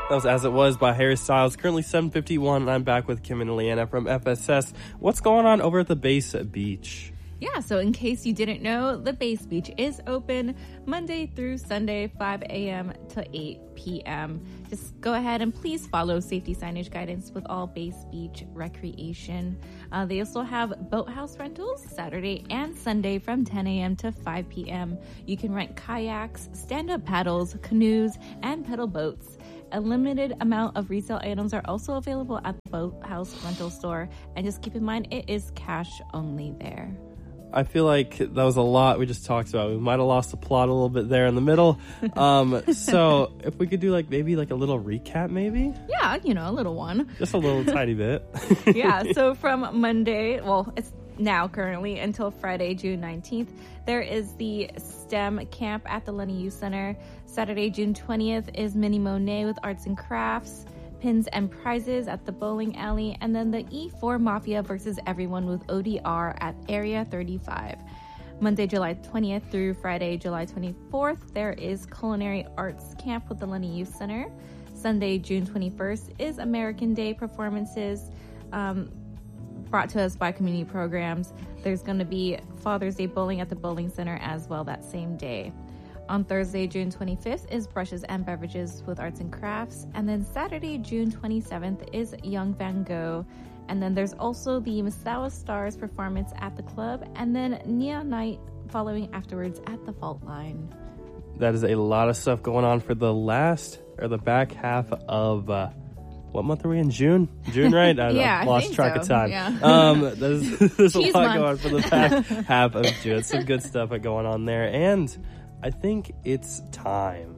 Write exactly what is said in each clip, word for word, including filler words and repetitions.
That was As It Was by Harry Styles. Currently seven fifty-one, and I'm back with Kim and Leanna from F S S. What's going on over at the Base Beach? Yeah, so in case you didn't know, the Base Beach is open Monday through Sunday, five a.m. to eight p.m. Just go ahead and please follow safety signage guidance with all Base Beach recreation. Uh, they also have boathouse rentals Saturday and Sunday from ten a.m. to five p.m. You can rent kayaks, stand-up paddles, canoes, and pedal boats. A limited amount of resale items are also available at the boathouse rental store. And just keep in mind, it is cash only there. I feel like that was a lot we just talked about. We might have lost the plot a little bit there in the middle. Um, so if we could do like maybe like a little recap, maybe? Yeah, you know, a little one. Just a little tiny bit. Yeah, so from Monday, well, it's now currently until Friday, June nineteenth, there is the STEM camp at the Lenny Youth Center. Saturday, June twentieth is Mini Monet with arts and crafts. Pins and prizes at the bowling alley, and then the E four Mafia versus everyone with O D R at Area thirty-five. Monday, July twentieth through Friday, July twenty-fourth, there is Culinary Arts Camp with the Lenny Youth Center. Sunday, June twenty-first is American Day performances um, brought to us by community programs. There's going to be Father's Day bowling at the bowling center as well that same day. On Thursday, June twenty-fifth is Brushes and Beverages with Arts and Crafts. And then Saturday, June twenty-seventh is Young Van Gogh. And then there's also the Misawa Stars performance at the club. And then Neon Night following afterwards at the Fault Line. That is a lot of stuff going on for the last, or the back half of, uh, what month are we in? June? June, right? I yeah, I've lost I think track so. of time. Yeah. Um, there's there's a lot month. going on for the back half of June. Some good stuff going on there. And I think it's time.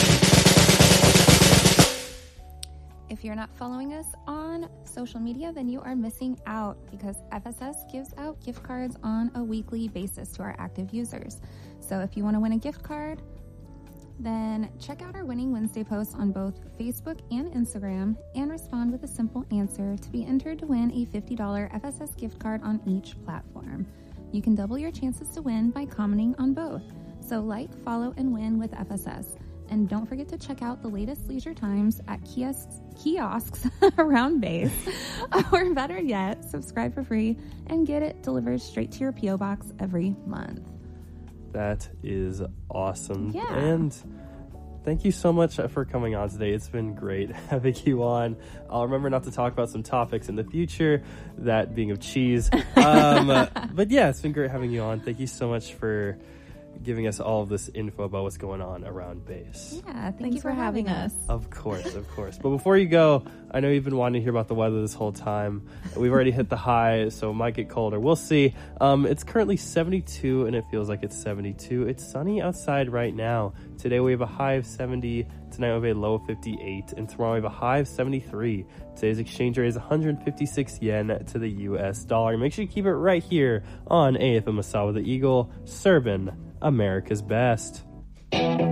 If you're not following us on social media, then you are missing out because F S S gives out gift cards on a weekly basis to our active users. So if you want to win a gift card, then check out our Winning Wednesday posts on both Facebook and Instagram and respond with a simple answer to be entered to win a fifty dollars F S S gift card on each platform. You can double your chances to win by commenting on both. So like, follow, and win with F S S. And don't forget to check out the latest leisure times at kiosks, kiosks around base. Or better yet, subscribe for free and get it delivered straight to your P O box every month. That is awesome. Yeah. And thank you so much for coming on today. It's been great having you on. I'll remember not to talk about some topics in the future, that being of cheese. Um, but yeah, it's been great having you on. Thank you so much for giving us all of this info about what's going on around base. Yeah, thank Thanks you for, for having having us. us. Of course, of course. But before you go, I know you've been wanting to hear about the weather this whole time. We've already hit the high, so it might get colder. We'll see. Um, it's currently seventy-two, and it feels like it's seventy-two. It's sunny outside right now. Today we have a high of seventy. Tonight we have a low of fifty-eight. And tomorrow we have a high of seventy-three. Today's exchange rate is one hundred fifty-six yen to the U S dollar. Make sure you keep it right here on A F M Asawa the Eagle, serving America's best.